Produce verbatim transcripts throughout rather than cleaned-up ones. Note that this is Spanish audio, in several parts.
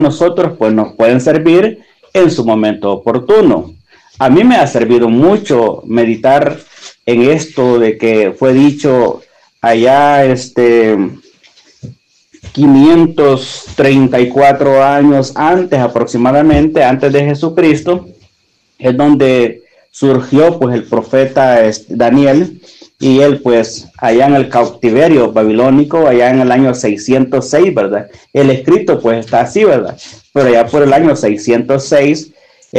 nosotros pues nos pueden servir en su momento oportuno. A mí me ha servido mucho meditar en esto de que fue dicho allá este quinientos treinta y cuatro años antes aproximadamente, antes de Jesucristo, es donde surgió pues el profeta Daniel, y él pues allá en el cautiverio babilónico, allá en el año seiscientos seis, ¿verdad? El escrito pues está así, ¿verdad? Pero allá por el año seiscientos seis,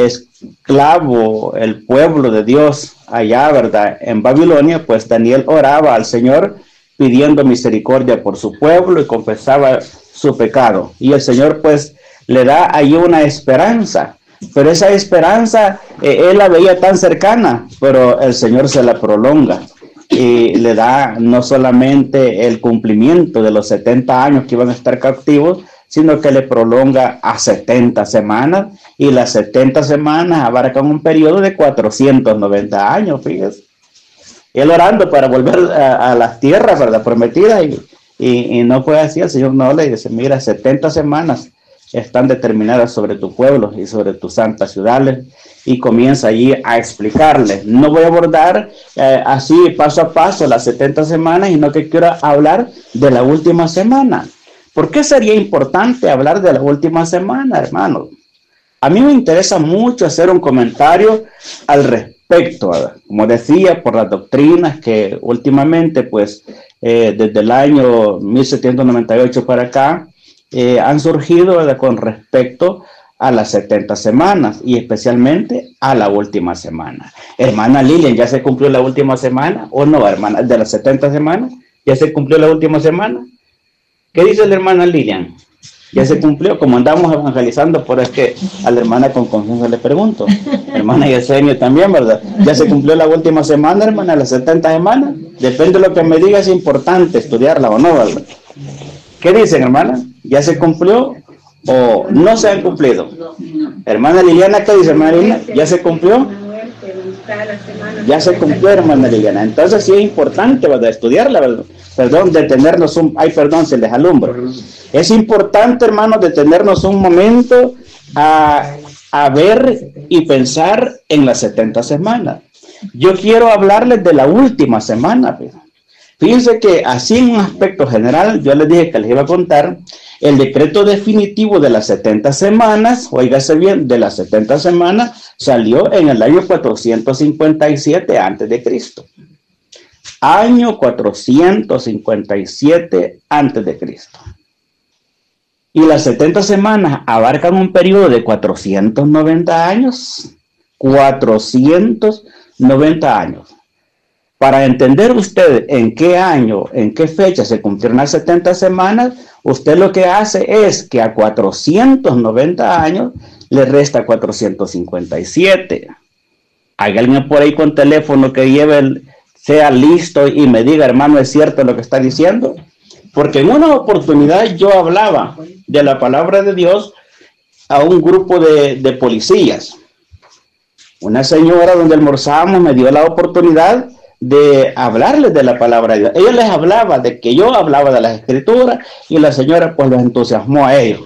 esclavo el pueblo de Dios allá, ¿verdad? En Babilonia, pues Daniel oraba al Señor pidiendo misericordia por su pueblo y confesaba su pecado. Y el Señor pues le da ahí una esperanza, pero esa esperanza eh, él la veía tan cercana, pero el Señor se la prolonga y le da no solamente el cumplimiento de los setenta años que iban a estar cautivos, sino que le prolonga a setenta semanas, y las setenta semanas abarcan un periodo de cuatrocientos noventa años, fíjese. Él orando para volver a, a las tierras, ¿verdad?, prometidas, y, y, y no fue así. El Señor no le dice, mira, setenta semanas están determinadas sobre tu pueblo y sobre tus santas ciudades, y comienza allí a explicarle. No voy a abordar eh, así paso a paso las setenta semanas, sino que quiero hablar de la última semana. ¿Por qué sería importante hablar de la última semana, hermanos? A mí me interesa mucho hacer un comentario al respecto, ¿verdad? Como decía, por las doctrinas que últimamente, pues, eh, desde el año mil setecientos noventa y ocho para acá, eh, han surgido, ¿verdad?, con respecto a las setenta semanas, y especialmente a la última semana. Hermana Lilian, ¿ya se cumplió la última semana o no, hermana? De las setenta semanas, ¿ya se cumplió la última semana? ¿Qué dice la hermana Lilian? ¿Ya se cumplió? Como andamos evangelizando, por es que a la hermana con confianza le pregunto. Hermana Yesenia también, ¿verdad? ¿Ya se cumplió la última semana, hermana? ¿Las setenta semanas? Depende de lo que me diga, es importante estudiarla o no, ¿verdad? ¿Qué dicen, hermana? ¿Ya se cumplió o no se han cumplido? Hermana Liliana, ¿qué dice, hermana Liliana? ¿Ya se cumplió? Ya se cumplió, hermana Liliana. Entonces sí es importante, ¿verdad?, estudiarla, ¿verdad? Perdón, detenernos un... Ay, perdón, se les alumbra. Es importante, hermanos, detenernos un momento a, a ver y pensar en las setenta semanas. Yo quiero hablarles de la última semana, ¿verdad? Fíjense que así en un aspecto general, yo les dije que les iba a contar el decreto definitivo de las setenta semanas, óigase bien, de las setenta semanas, salió en el año cuatrocientos cincuenta y siete antes de Cristo. Año cuatrocientos cincuenta y siete antes de Cristo. Y las setenta semanas abarcan un periodo de cuatrocientos noventa años. cuatrocientos noventa años. Para entender usted en qué año, en qué fecha se cumplieron las setenta semanas, usted lo que hace es que a cuatrocientos noventa años le resta cuatrocientos cincuenta y siete. Hay alguien por ahí con teléfono que lleve el, sea listo y me diga, hermano, ¿es cierto lo que está diciendo? Porque en una oportunidad yo hablaba de la palabra de Dios a un grupo de, de policías. Una señora donde almorzábamos me dio la oportunidad de hablarles de la palabra de Dios. Ella les hablaba de que yo hablaba de las escrituras, y la señora pues los entusiasmó a ellos.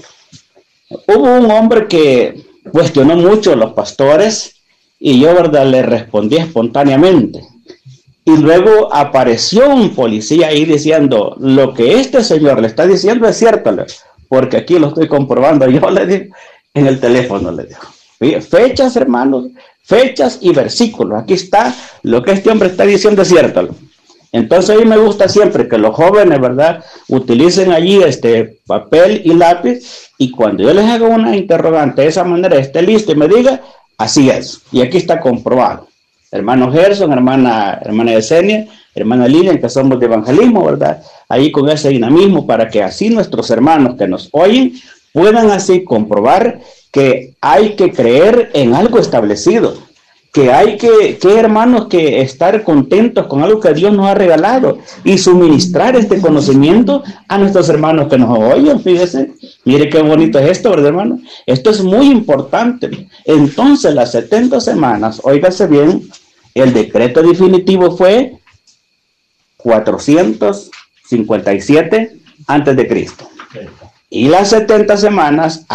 Hubo un hombre que cuestionó mucho a los pastores, y yo, verdad, le respondí espontáneamente. Y luego apareció un policía ahí diciendo, lo que este señor le está diciendo es cierto, porque aquí lo estoy comprobando. Yo le digo, en el teléfono le digo, fechas, hermanos, fechas y versículos. Aquí está lo que este hombre está diciendo, es cierto. Entonces a mí me gusta siempre que los jóvenes, ¿verdad?, utilicen allí este papel y lápiz, y cuando yo les haga una interrogante de esa manera, esté listo y me diga, así es. Y aquí está comprobado. Hermano Gerson, hermana, hermana Yesenia, hermana Lilian, que somos de evangelismo, ¿verdad? Ahí con ese dinamismo, para que así nuestros hermanos que nos oyen puedan así comprobar que hay que creer en algo establecido, que hay que, que, hermanos, que estar contentos con algo que Dios nos ha regalado y suministrar este conocimiento a nuestros hermanos que nos oyen. Fíjense, mire qué bonito es esto, ¿verdad, hermano? Esto es muy importante. Entonces, las setenta semanas, óigase bien, el decreto definitivo fue cuatrocientos cincuenta y siete antes de Cristo. Y las setenta semanas